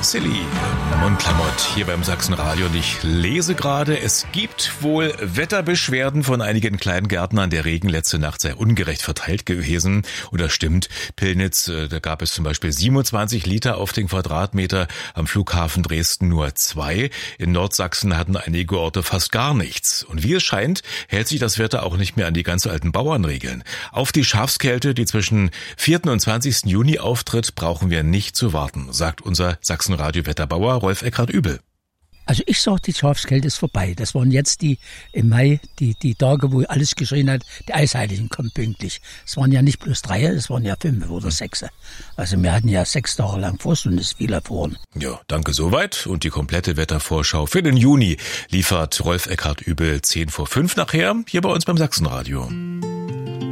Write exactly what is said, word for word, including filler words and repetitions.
Silly, Mundklamott hier beim Sachsenradio und ich lese gerade, es gibt wohl Wetterbeschwerden von einigen Kleingärtnern. Der Regen letzte Nacht sei ungerecht verteilt gewesen. Und das stimmt. Pillnitz, da gab es zum Beispiel siebenundzwanzig Liter auf den Quadratmeter, am Flughafen Dresden nur zwei. In Nordsachsen hatten einige Orte fast gar nichts. Und wie es scheint, hält sich das Wetter auch nicht mehr an die ganz alten Bauernregeln. Auf die Schafskälte, die zwischen vierten und zwanzigsten Juni auftritt, brauchen wir nicht zu warten, sagt unser Sachsenradio-Wetterbauer Rolf Eckhardt-Übel. Also ich sag, die Schafskälte ist vorbei. Das waren jetzt die im Mai, die die Tage, wo alles geschrien hat, die Eisheiligen kommen pünktlich. Es waren ja nicht bloß drei, es waren ja fünf oder sechs. Also wir hatten ja sechs Tage lang Frost und es ist viel erfroren. Ja, danke soweit. Und die komplette Wettervorschau für den Juni liefert Rolf Eckhardt-Übel zehn vor fünf nachher hier bei uns beim Sachsenradio.